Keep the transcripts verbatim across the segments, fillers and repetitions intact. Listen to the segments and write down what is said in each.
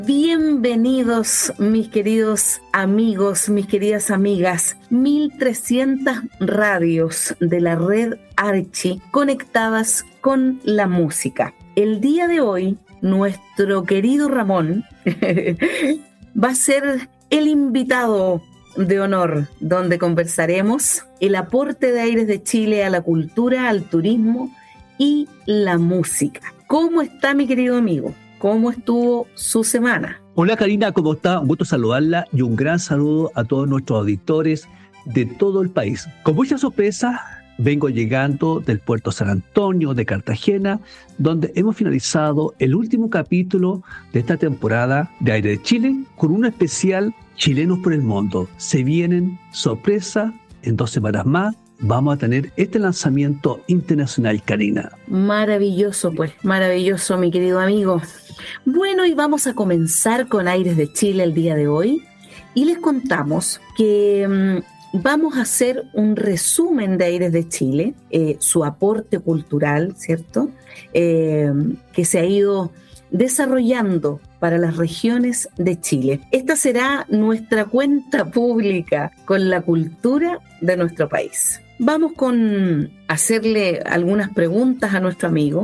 Bienvenidos, mis queridos amigos, mis queridas amigas. mil trescientas radios de la red Archi conectadas con la música. El día de hoy, nuestro querido Ramón va a ser el invitado de honor, donde conversaremos el aporte de Aires de Chile a la cultura, al turismo y la música. ¿Cómo está, mi querido amigo? ¿Cómo estuvo su semana? Hola Karina, ¿cómo está? Un gusto saludarla y un gran saludo a todos nuestros auditores de todo el país. Con mucha sorpresa vengo llegando del puerto San Antonio de Cartagena, donde hemos finalizado el último capítulo de esta temporada de Aire de Chile con un especial Chilenos por el Mundo. Se vienen sorpresas en dos semanas más. Vamos a tener este lanzamiento internacional, Karina. Maravilloso, pues, maravilloso, mi querido amigo. Bueno, y vamos a comenzar con Aires de Chile el día de hoy. Y les contamos que mmm, vamos a hacer un resumen de Aires de Chile, eh, su aporte cultural, ¿cierto? Eh, que se ha ido desarrollando para las regiones de Chile. Esta será nuestra cuenta pública con la cultura de nuestro país. Vamos con hacerle algunas preguntas a nuestro amigo.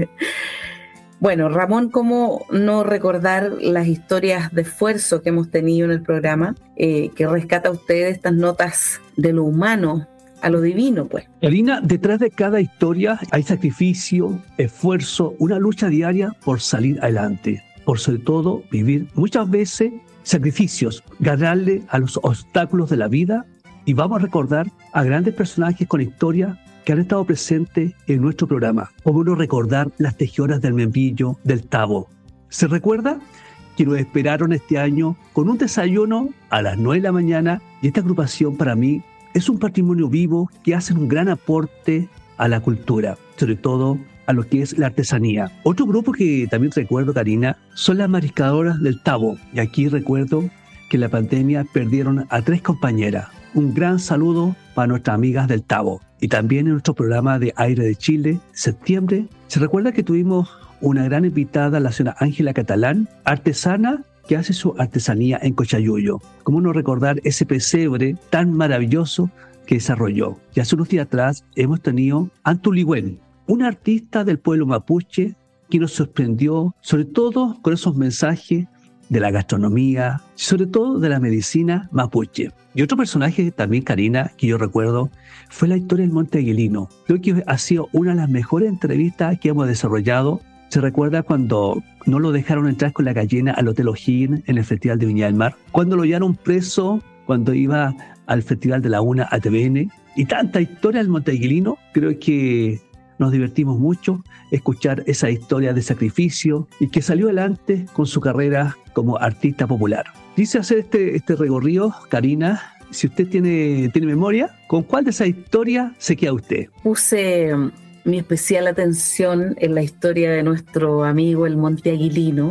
Bueno, Ramón, ¿cómo no recordar las historias de esfuerzo que hemos tenido en el programa, eh, que rescata a usted estas notas de lo humano a lo divino, pues? Karina, detrás de cada historia hay sacrificio, esfuerzo, una lucha diaria por salir adelante, por sobre todo vivir muchas veces sacrificios, ganarle a los obstáculos de la vida. Y vamos a recordar a grandes personajes con historia que han estado presentes en nuestro programa. Como no recordar las tejedoras del Membrillo, del Tabo. ¿Se recuerda? Que nos esperaron este año con un desayuno a las nueve de la mañana, y esta agrupación para mí es un patrimonio vivo que hace un gran aporte a la cultura, sobre todo a lo que es la artesanía. Otro grupo que también recuerdo, Karina, son las mariscadoras del Tabo. Y aquí recuerdo que en la pandemia perdieron a tres compañeras. Un gran saludo para nuestras amigas del Tabo. Y también en nuestro programa de Aire de Chile, septiembre, se recuerda que tuvimos una gran invitada, la señora Ángela Catalán, artesana que hace su artesanía en Cochayuyo. ¿Cómo no recordar ese pesebre tan maravilloso que desarrolló? Y hace unos días atrás hemos tenido a Antuligüen, una artista del pueblo mapuche que nos sorprendió, sobre todo con esos mensajes de la gastronomía, sobre todo de la medicina mapuche. Y otro personaje también, Karina, que yo recuerdo, fue la historia del Monte Aguilino. Creo que ha sido una de las mejores entrevistas que hemos desarrollado. Se recuerda cuando no lo dejaron entrar con la gallina al Hotel O'Higgins en el Festival de Viña del Mar, cuando lo llevaron preso, cuando iba al Festival de la UNA a T V N, y tanta historia del Monte Aguilino. Creo que nos divertimos mucho escuchar esa historia de sacrificio y que salió adelante con su carrera como artista popular. Quise hacer este, este recorrido, Karina. Si usted tiene, tiene memoria, ¿con cuál de esas historias se queda usted? Puse mi especial atención en la historia de nuestro amigo el Monte Aguilino.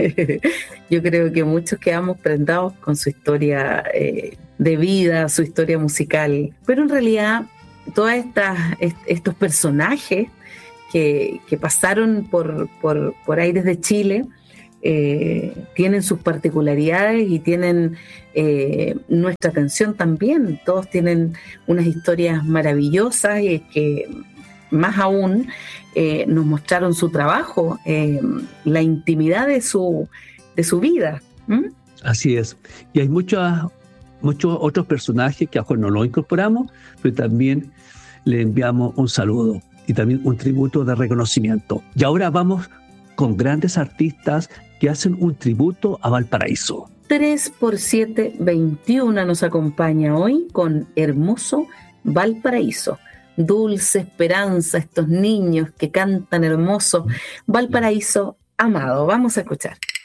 Yo creo que muchos quedamos prendados con su historia eh, de vida, su historia musical, pero en realidad todos estos personajes que, que pasaron por, por, por Aires de Chile eh, tienen sus particularidades y tienen eh, nuestra atención también. Todos tienen unas historias maravillosas y que más aún eh, nos mostraron su trabajo, eh, la intimidad de su, de su vida. ¿Mm? Así es. Y hay muchas, muchos otros personajes que a lo mejor no los incorporamos, pero también le enviamos un saludo y también un tributo de reconocimiento. Y ahora vamos con grandes artistas que hacen un tributo a Valparaíso. tres por siete veintiuno nos acompaña hoy con Hermoso Valparaíso. Dulce esperanza, estos niños que cantan hermoso. Valparaíso amado. Vamos a escuchar.